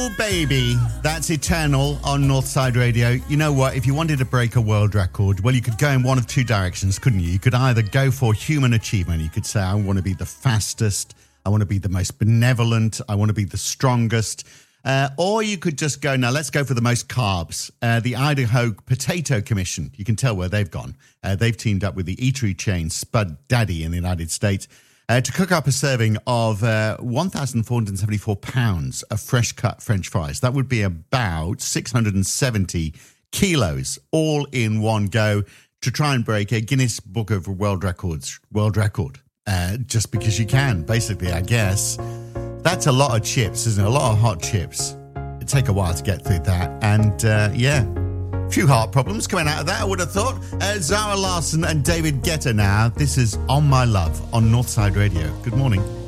Baby, that's Eternal on Northside Radio. You know what? If you wanted to break a world record, well, you could go in one of two directions, couldn't you? You could either go for human achievement. You could say, I want to be the fastest. I want to be the most benevolent. I want to be the strongest. Or you could just go, now let's go for the most carbs. The Idaho Potato Commission, you can tell where they've gone. They've teamed up with the eatery chain Spud Daddy in the United States to cook up a serving of 1,474 pounds of fresh-cut French fries. That would be about 670 kilos all in one go to try and break a Guinness Book of World record. Just because you can, basically, I guess. That's a lot of chips, isn't it? A lot of hot chips. It'd take a while to get through that. And, a few heart problems coming out of that, I would have thought. Zara Larsson and David Guetta now. This is On My Love on Northside Radio. Good morning.